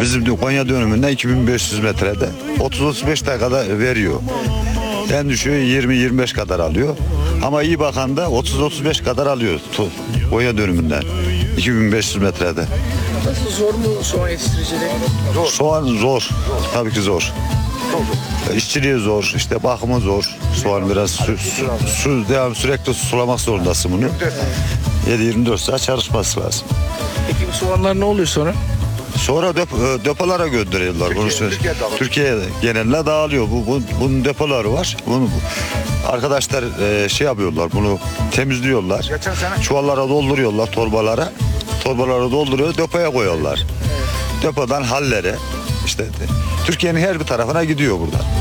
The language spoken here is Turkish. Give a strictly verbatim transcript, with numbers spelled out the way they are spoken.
Bizim Konya dönümünden iki bin beş yüz metrede otuz otuz beş dakikada veriyor. En düşüğü yirmi yirmi beş kadar alıyor. Ama iyi bakan da otuz otuz beş kadar alıyor Konya dönümünden iki bin beş yüz metrede. Nasıl, zor mu soğan yetiştiriciliği? Soğan zor. Tabii ki zor. İşçiliği zor, işte bakımı zor. Soğan biraz su, su, su devam sürekli sulamak zorundasın bunu. yedi yirmi dört saat çalışması lazım. Peki bu soğanlar ne oluyor sonra? Sonra dep depolara gönderiyorlar. Türkiye, bunu Türkiye Türkiye'de genelde dağılıyor. Bu, bu bunun depoları var. Bunu arkadaşlar e, şey yapıyorlar. Bunu temizliyorlar. Çuvallara dolduruyorlar, torbalara. Torbalara dolduruyor, depoya koyuyorlar. Depodan hallere işte Türkiye'nin her bir tarafına gidiyor buradan.